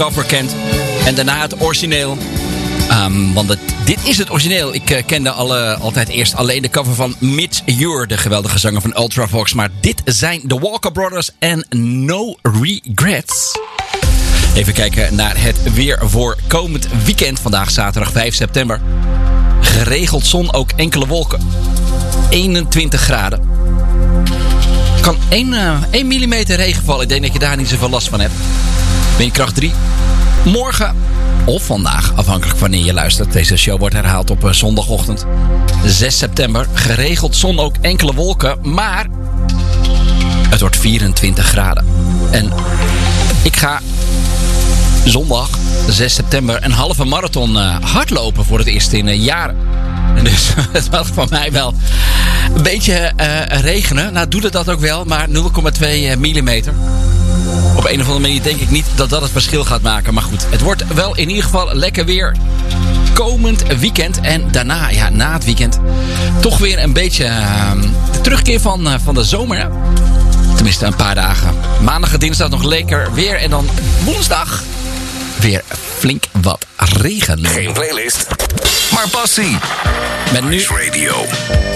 cover kent. En daarna het origineel. Want dit is het origineel. Ik kende altijd eerst alleen de cover van Midge Ure, de geweldige zanger van Ultravox. Maar dit zijn de Walker Brothers en No Regrets. Even kijken naar het weer voor komend weekend. Vandaag zaterdag 5 september. Geregeld zon, ook enkele wolken. 21 graden. Kan 1 millimeter regen vallen. Ik denk dat je daar niet zoveel last van hebt. Windkracht 3. Morgen of vandaag, afhankelijk van wanneer je luistert. Deze show wordt herhaald op zondagochtend 6 september. Geregeld zon, ook enkele wolken. Maar het wordt 24 graden. En ik ga zondag 6 september een halve marathon hardlopen voor het eerst in jaren. En dus het mag van mij wel een beetje regenen. Nou doet het dat ook wel, maar 0,2 millimeter. Op een of andere manier denk ik niet dat dat het verschil gaat maken. Maar goed, het wordt wel in ieder geval lekker weer komend weekend. En daarna, ja, na het weekend, toch weer een beetje de terugkeer van de zomer. Hè? Tenminste, een paar dagen. Maandag en dinsdag nog lekker weer. En dan woensdag weer flink wat regen. Geen playlist, maar passie. Met nu Radio.